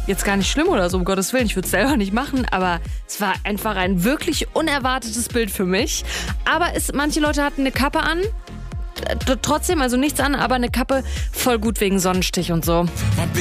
jetzt gar nicht schlimm oder so, um Gottes Willen, ich würde es selber nicht machen, aber es war einfach ein wirklich unerwartetes Bild für mich. Aber manche Leute hatten eine Kappe an, trotzdem, also nichts an, aber eine Kappe voll gut wegen Sonnenstich und so.